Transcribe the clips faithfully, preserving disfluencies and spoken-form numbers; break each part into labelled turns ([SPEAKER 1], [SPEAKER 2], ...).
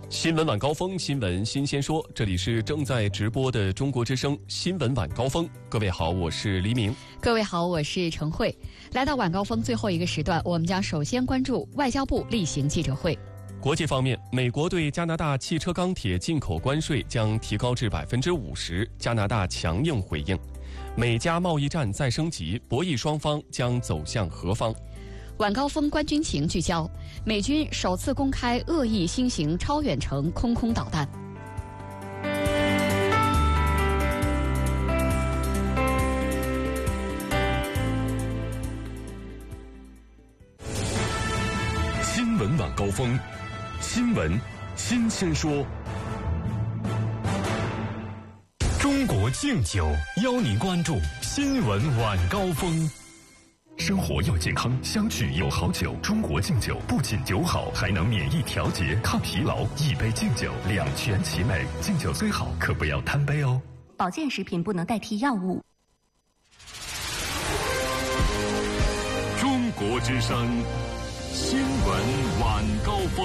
[SPEAKER 1] 新闻晚高峰，新闻新鲜说，这里是正在直播的中国之声新闻晚高峰。各位好，我是黎明。
[SPEAKER 2] 各位好，我是陈慧。来到晚高峰最后一个时段，我们将首先关注外交部例行记者会。
[SPEAKER 1] 国际方面，美国对加拿大汽车钢铁进口关税将提高至百分之五十，加拿大强硬回应。美加贸易战再升级，博弈双方将走向何方？
[SPEAKER 2] 晚高峰观军情聚焦，美军首次公开恶意新型超远程空空导弹。
[SPEAKER 3] 新闻晚高峰，新闻新鲜说。中国敬酒邀您关注新闻晚高峰。生活要健康，相聚有好酒。中国敬酒不仅酒好，还能免疫调节、抗疲劳。一杯敬酒，两全其美。敬酒虽好，可不要贪杯哦。
[SPEAKER 4] 保健食品不能代替药物。
[SPEAKER 3] 中国之声新闻晚高峰。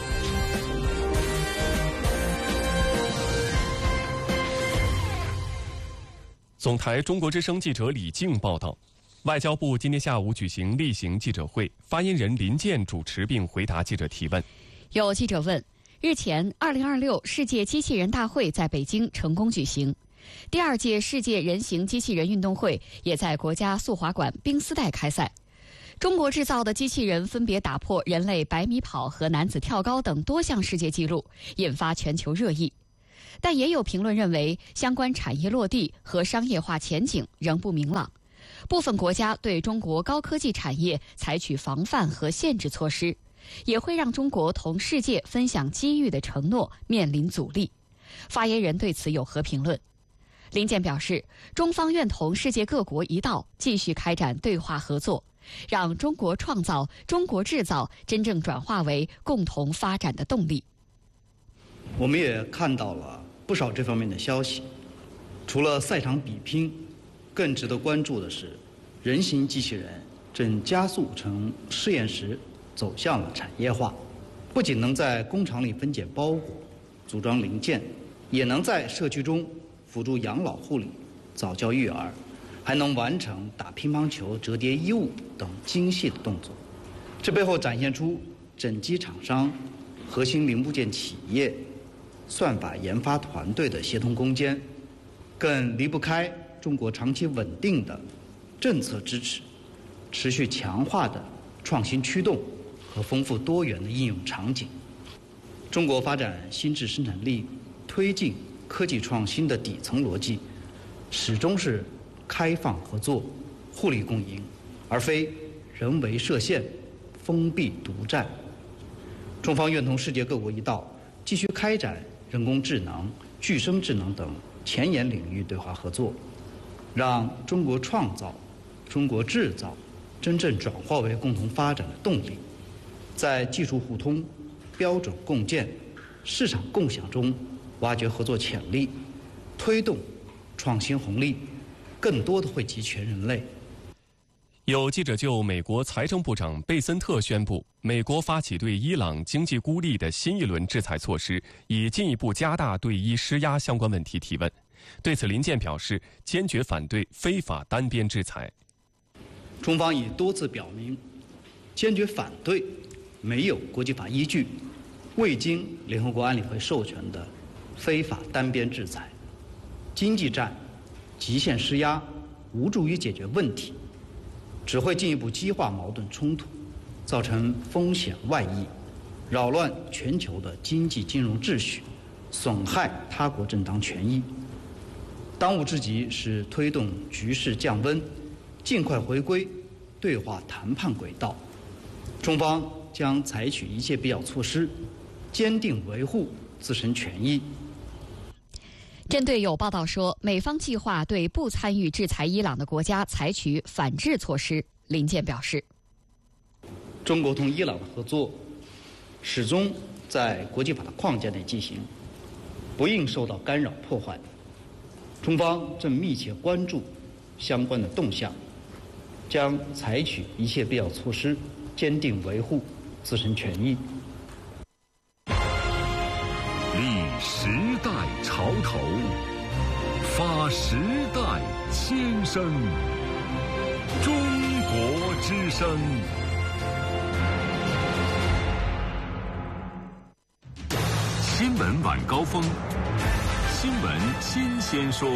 [SPEAKER 1] 总台中国之声记者李静报道。外交部今天下午举行例行记者会，发言人林健主持并回答记者提问。
[SPEAKER 2] 有记者问，日前二零二六世界机器人大会在北京成功举行，第二届世界人形机器人运动会也在国家速滑馆冰丝带开赛。中国制造的机器人分别打破人类百米跑和男子跳高等多项世界纪录，引发全球热议。但也有评论认为，相关产业落地和商业化前景仍不明朗。部分国家对中国高科技产业采取防范和限制措施，也会让中国同世界分享机遇的承诺面临阻力。发言人对此有何评论？林健表示，中方愿同世界各国一道，继续开展对话合作，让中国创造、中国制造真正转化为共同发展的动力。
[SPEAKER 5] 我们也看到了不少这方面的消息，除了赛场比拼，更值得关注的是，人形机器人正加速从实验室走向了产业化，不仅能在工厂里分解包裹、组装零件，也能在社区中辅助养老护理、早教育儿，还能完成打乒乓球、折叠衣物等精细的动作。这背后展现出整机厂商、核心零部件企业、算法研发团队的协同攻坚，更离不开中国长期稳定的政策支持、持续强化的创新驱动和丰富多元的应用场景。中国发展新质生产力、推进科技创新的底层逻辑，始终是开放合作、互利共赢，而非人为设限、封闭独占。中方愿同世界各国一道，继续开展人工智能、具生智能等前沿领域对话合作，让中国创造、中国制造真正转化为共同发展的动力，在技术互通、标准共建、市场共享中挖掘合作潜力，推动创新红利更多的惠及全人类。
[SPEAKER 1] 有记者就美国财政部长贝森特宣布，美国发起对伊朗经济孤立的新一轮制裁措施，以进一步加大对伊施压相关问题提问。对此，林健表示坚决反对非法单边制裁。
[SPEAKER 5] 中方已多次表明，坚决反对没有国际法依据、未经联合国安理会授权的非法单边制裁。经济战、极限施压无助于解决问题，只会进一步激化矛盾冲突，造成风险外溢，扰乱全球的经济金融秩序，损害他国正当权益。当务之急是推动局势降温，尽快回归对话谈判轨道。中方将采取一切必要措施，坚定维护自身权益。
[SPEAKER 2] 针对有报道说美方计划对不参与制裁伊朗的国家采取反制措施，林健表示，
[SPEAKER 5] 中国同伊朗的合作始终在国际法的框架内进行，不应受到干扰破坏。中方正密切关注相关的动向，将采取一切必要措施，坚定维护自身权益。
[SPEAKER 3] 立时代潮头，发时代千声。中国之声。新闻晚高峰，新闻新鲜说。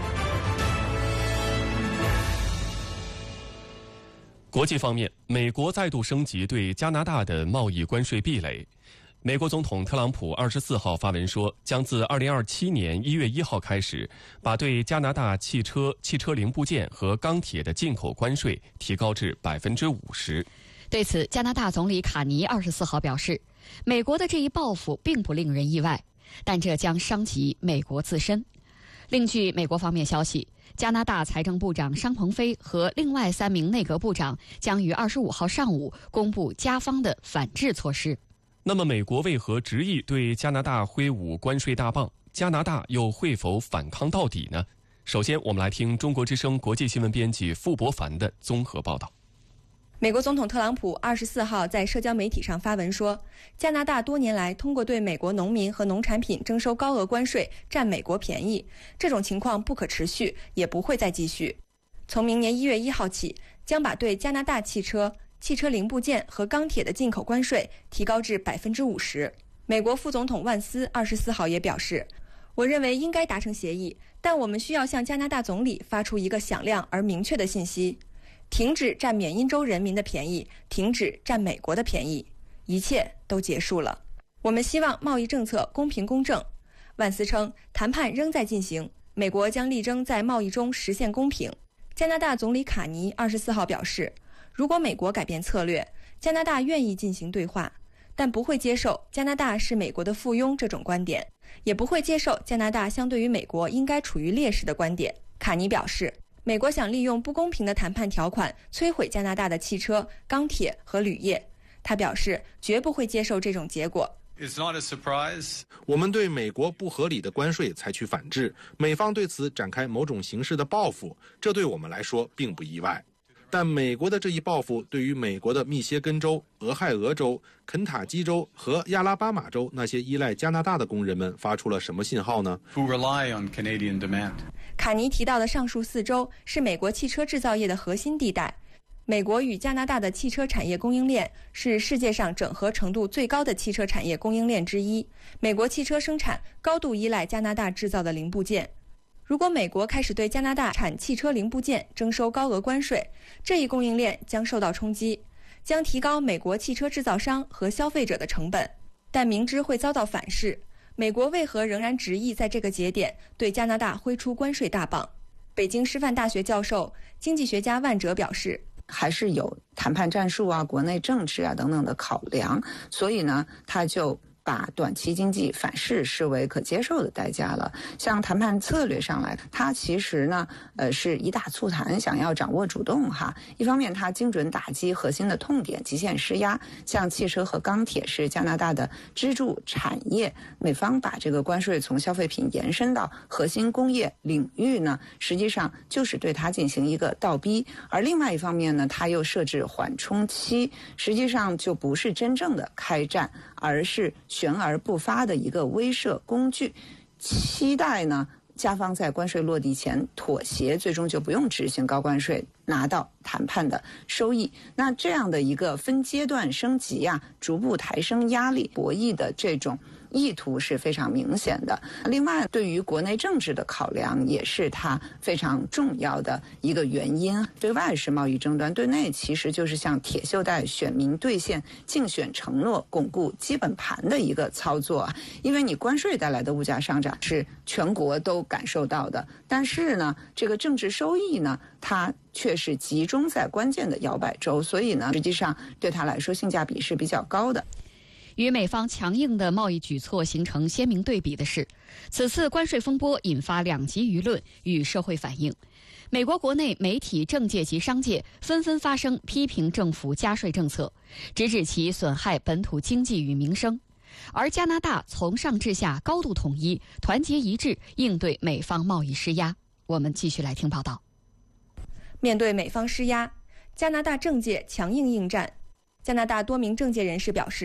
[SPEAKER 1] 国际方面，美国再度升级对加拿大的贸易关税壁垒。美国总统特朗普二十四号发文说，将自二零二七年一月一号开始，把对加拿大汽车、汽车零部件和钢铁的进口关税提高至百分之五十。
[SPEAKER 2] 对此，加拿大总理卡尼二十四号表示，美国的这一报复并不令人意外，但这将伤及美国自身。另据美国方面消息，加拿大财政部长商鹏飞和另外三名内阁部长将于二十五号上午公布加方的反制措施。
[SPEAKER 1] 那么，美国为何执意对加拿大挥舞关税大棒？加拿大又会否反抗到底呢？首先，我们来听中国之声国际新闻编辑傅博凡的综合报道。
[SPEAKER 6] 美国总统特朗普二十四号在社交媒体上发文说，加拿大多年来通过对美国农民和农产品征收高额关税，占美国便宜，这种情况不可持续，也不会再继续。从明年一月一号起，将把对加拿大汽车、汽车零部件和钢铁的进口关税提高至百分之五十。美国副总统万斯二十四号也表示，我认为应该达成协议，但我们需要向加拿大总理发出一个响亮而明确的信息：停止占缅因州人民的便宜，停止占美国的便宜，一切都结束了。我们希望贸易政策公平公正。万斯称，谈判仍在进行，美国将力争在贸易中实现公平。加拿大总理卡尼二十四号表示，如果美国改变策略，加拿大愿意进行对话，但不会接受加拿大是美国的附庸这种观点，也不会接受加拿大相对于美国应该处于劣势的观点。卡尼表示，美国想利用不公平的谈判条款摧毁加拿大的汽车、钢铁和铝业。他表示，绝不会接受这种结果。
[SPEAKER 7] It's not a surprise.
[SPEAKER 8] 我们对美国不合理的关税采取反制，美方对此展开某种形式的报复，这对我们来说并不意外。但美国的这一报复对于美国的密歇根州、俄亥俄州、肯塔基州和亚拉巴马州那些依赖加拿大的工人们发出了什么信号呢？
[SPEAKER 7] Who rely on Canadian demand.
[SPEAKER 6] 卡尼提到的上述四州是美国汽车制造业的核心地带。美国与加拿大的汽车产业供应链是世界上整合程度最高的汽车产业供应链之一。美国汽车生产高度依赖加拿大制造的零部件。如果美国开始对加拿大产汽车零部件征收高额关税，这一供应链将受到冲击，将提高美国汽车制造商和消费者的成本。但明知会遭到反噬，美国为何仍然执意在这个节点对加拿大挥出关税大棒？北京师范大学教授、经济学家万哲表示，
[SPEAKER 9] 还是有谈判战术啊、国内政治啊等等的考量，所以呢，他就把短期经济反噬视为可接受的代价了。像谈判策略上来，它其实呢，呃，是以打促谈，想要掌握主动哈。一方面，它精准打击核心的痛点，极限施压。像汽车和钢铁是加拿大的支柱产业，美方把这个关税从消费品延伸到核心工业领域呢，实际上就是对它进行一个倒逼。而另外一方面呢，它又设置缓冲期，实际上就不是真正的开战，而是悬而不发的一个威慑工具，期待呢加方在关税落地前妥协，最终就不用执行高关税，拿到谈判的收益。那这样的一个分阶段升级啊，逐步抬升压力博弈的这种意图是非常明显的。另外，对于国内政治的考量也是它非常重要的一个原因。对外是贸易争端，对内其实就是向铁锈带选民兑现竞选承诺、巩固基本盘的一个操作啊。因为你关税带来的物价上涨是全国都感受到的，但是呢，这个政治收益呢，它却是集中在关键的摇摆州，所以呢，实际上对他来说性价比是比较高的。
[SPEAKER 2] 与美方强硬的贸易举措形成鲜明对比的是，此次关税风波引发两极舆论与社会反应。美国国内媒体、政界及商界纷纷发声批评政府加税政策，直指其损害本土经济与民生。而加拿大从上至下高度统一、团结一致应对美方贸易施压。我们继续来听报道。
[SPEAKER 6] 面对美方施压，加拿大政界强硬应战。加拿大多名政界人士表示，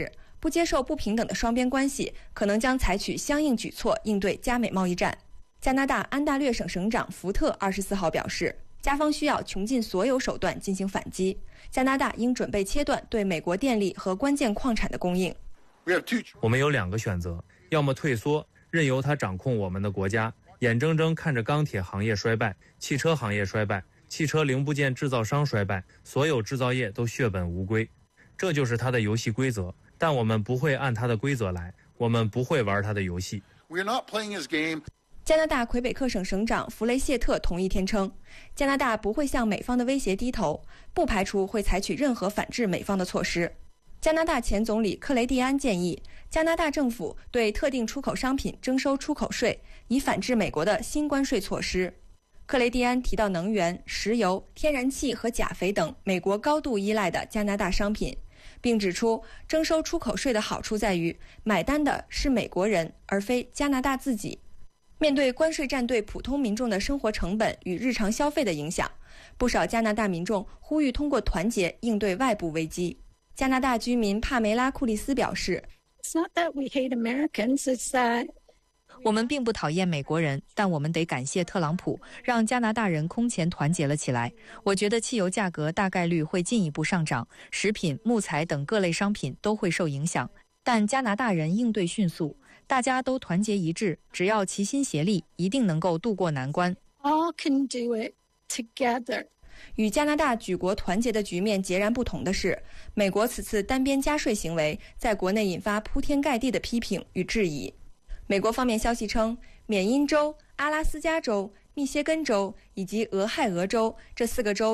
[SPEAKER 6] 不接受不平等的双边关系，可能将采取相应举措应对加美贸易战。加拿大安大略省省长福特二十四号表示，加方需要穷尽所有手段进行反击，加拿大应准备切断对美国电力和关键矿产的供应。
[SPEAKER 10] 我们有两个选择，要么退缩，任由他掌控我们的国家，眼睁睁看着钢铁行业衰败，汽车行业衰败，汽车零部件制造商衰败，所有制造业都血本无归。这就是他的游戏规则，但我们不会按他的规则来，我们不会玩他的游戏。
[SPEAKER 6] 加拿大魁北克省省长弗雷谢特同一天称，加拿大不会向美方的威胁低头，不排除会采取任何反制美方的措施。加拿大前总理克雷蒂安建议加拿大政府对特定出口商品征收出口税，以反制美国的新关税措施。克雷蒂安提到能源、石油、天然气和钾肥等美国高度依赖的加拿大商品，并指出征收出口税的好处在于买单的是美国人，而非加拿大自己。面对关税战对普通民众的生活成本与日常消费的影响，不少加拿大民众呼吁通过团结应对外部危机。加拿大居民帕梅拉·库利斯表示，
[SPEAKER 11] It's not that we hate Americans, it's that
[SPEAKER 12] 我们并不讨厌美国人，但我们得感谢特朗普，让加拿大人空前团结了起来。我觉得汽油价格大概率会进一步上涨，食品、木材等各类商品都会受影响，但加拿大人应对迅速，大家都团结一致，只要齐心协力，一定能够渡过难关。
[SPEAKER 11] all can do it together。
[SPEAKER 6] 与加拿大举国团结的局面截然不同的是，美国此次单边加税行为在国内引发铺天盖地的批评与质疑。美国方面消息称，缅因州、阿拉斯加州、密歇根州以及俄亥俄州这四个州